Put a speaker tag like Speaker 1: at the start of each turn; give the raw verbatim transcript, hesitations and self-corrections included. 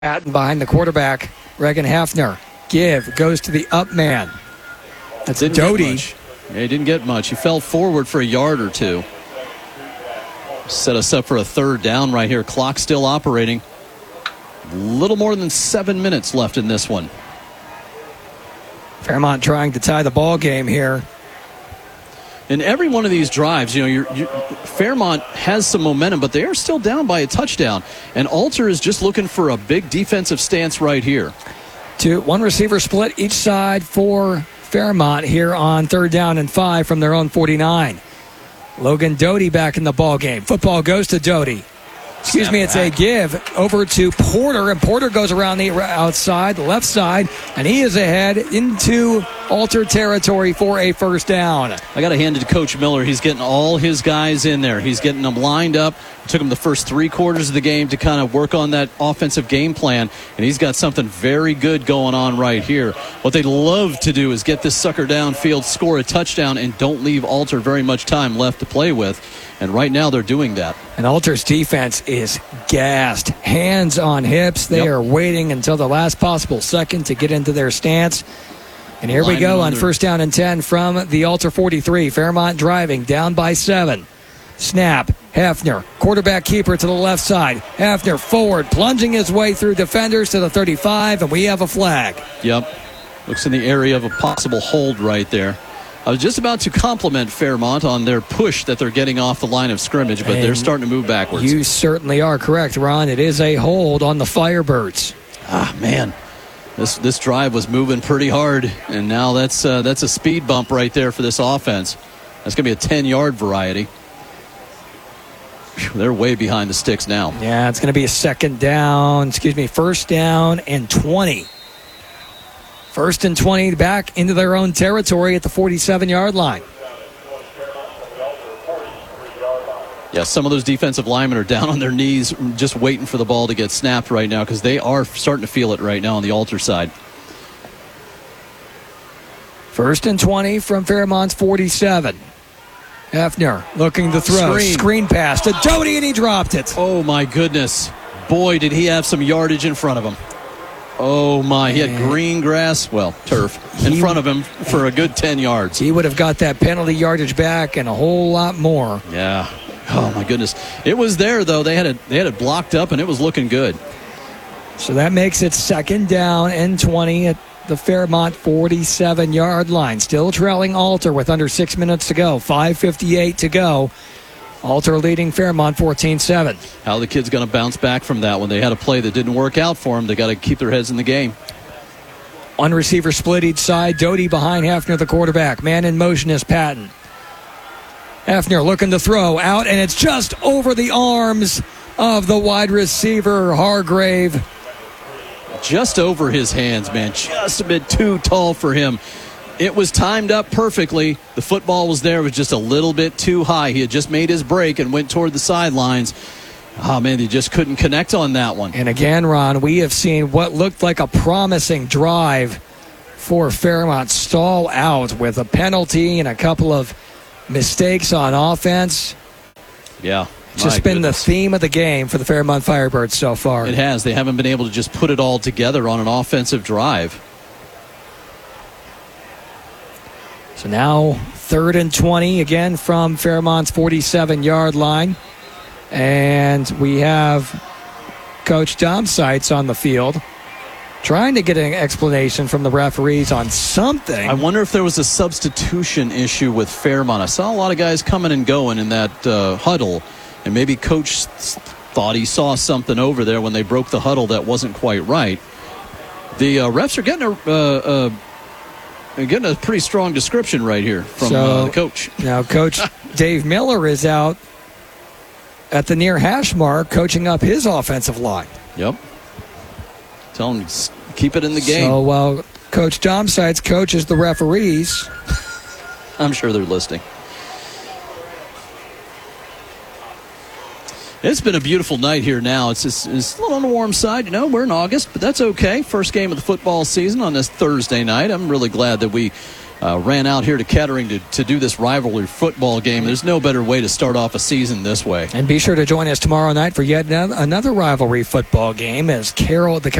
Speaker 1: Patton behind the quarterback, Reagan Hafner. Give, goes to the up man. That's
Speaker 2: didn't
Speaker 1: Doty.
Speaker 2: Yeah, he didn't get much. He fell forward for a yard or two. Set us up for a third down right here. Clock still operating. A little more than seven minutes left in this one.
Speaker 1: Fairmont trying to tie the ball game here.
Speaker 2: In every one of these drives, you know, you're, you're, Fairmont has some momentum, but they are still down by a touchdown. And Alter is just looking for a big defensive stance right here.
Speaker 1: Two, one receiver split each side for Fairmont here on third down and five from their own forty-nine. Logan Doty back in the ball game. Football goes to Doty. Excuse
Speaker 2: Step
Speaker 1: me, it's
Speaker 2: back.
Speaker 1: a give over to Porter, and Porter goes around the outside, the left side, and he is ahead into Alter territory for a first down.
Speaker 2: I got to hand it to Coach Miller. He's getting all his guys in there. He's getting them lined up. It took him the first three quarters of the game to kind of work on that offensive game plan, and he's got something very good going on right here. What they love to do is get this sucker downfield, score a touchdown, and don't leave Alter very much time left to play with. And right now they're doing that.
Speaker 1: And Alter's defense is gassed. Hands on hips. They
Speaker 2: Yep.
Speaker 1: are waiting until the last possible second to get into their stance. And here we
Speaker 2: Lineman
Speaker 1: go
Speaker 2: on
Speaker 1: on
Speaker 2: their-
Speaker 1: first down and ten from the Alter forty-three. Fairmont driving, down by seven. Snap. Hafner, quarterback keeper to the left side. Hafner forward, plunging his way through defenders to the thirty-five, and we have a flag.
Speaker 2: Yep. Looks in the area of a possible hold right there. I was just about to compliment Fairmont on their push that they're getting off the line of scrimmage, but
Speaker 1: And
Speaker 2: they're starting to move backwards.
Speaker 1: You certainly are correct, Ron. It is a hold on the Firebirds.
Speaker 2: Ah, man. This this drive was moving pretty hard, and now that's uh, that's a speed bump right there for this offense. That's going to be a ten-yard variety. Whew, they're way behind the sticks now.
Speaker 1: Yeah, it's going to be a second down, excuse me, first down and twenty. First and twenty back into their own territory at the forty-seven-yard line.
Speaker 2: Yeah, some of those defensive linemen are down on their knees just waiting for the ball to get snapped right now because they are starting to feel it right now on the Alter side.
Speaker 1: First and twenty from Fairmont's forty-seven. Hefner looking to throw.
Speaker 2: Screen.
Speaker 1: Screen pass to Doty, and he dropped it.
Speaker 2: Oh, my goodness. Boy, did he have some yardage in front of him. Oh, my. He had green grass, well, turf, in
Speaker 1: He-
Speaker 2: front of him for a good ten yards.
Speaker 1: He would have got that penalty yardage back and a whole lot more.
Speaker 2: Yeah. Oh, my goodness. It was there, though. They had it, they had it blocked up, and it was looking good.
Speaker 1: So that makes it second down and twenty at the Fairmont forty-seven-yard line. Still trailing Alter with under six minutes to go. five fifty-eight to go. Alter leading Fairmont fourteen seven.
Speaker 2: How the kid's going to bounce back from that when they had a play that didn't work out for them. They got to keep their heads in the game.
Speaker 1: One receiver split each side. Doty behind Hafner, the quarterback. Man in motion is Patton. Hafner looking to throw out, and it's just over the arms of the wide receiver, Hargrave.
Speaker 2: Just over his hands, man. Just a bit too tall for him. It was timed up perfectly. The football was there. It was just a little bit too high. He had just made his break and went toward the sidelines. Oh, man, he just couldn't connect on that one.
Speaker 1: And again, Ron, we have seen what looked like a promising drive for Fairmont stall out with a penalty and a couple of mistakes on offense.
Speaker 2: Yeah.
Speaker 1: It's just
Speaker 2: my
Speaker 1: been
Speaker 2: goodness.
Speaker 1: the theme of the game for the Fairmont Firebirds so far.
Speaker 2: It has. They haven't been able to just put it all together on an offensive drive.
Speaker 1: So now third and twenty again from Fairmont's forty-seven-yard line. And we have Coach Dom Seitz on the field trying to get an explanation from the referees on something.
Speaker 2: I wonder if there was a substitution issue with Fairmont. I saw a lot of guys coming and going in that uh, huddle, and maybe Coach thought he saw something over there when they broke the huddle that wasn't quite right. The uh, refs are getting a uh, uh, getting a pretty strong description right here from
Speaker 1: So,
Speaker 2: uh, the coach.
Speaker 1: Now Coach Dave Miller is out at the near hash mark coaching up his offensive line.
Speaker 2: Yep. Tell him to keep it in the game.
Speaker 1: So while Coach Dom Seitz coaches the referees,
Speaker 2: I'm sure they're listening. It's been a beautiful night here now. It's, just, it's a little on the warm side. You know, we're in August, but that's okay. First game of the football season on this Thursday night. I'm really glad that we uh, ran out here to Kettering to, to do this rivalry football game. There's no better way to start off a season this way.
Speaker 1: And be sure to join us tomorrow night for yet another rivalry football game as Carroll, the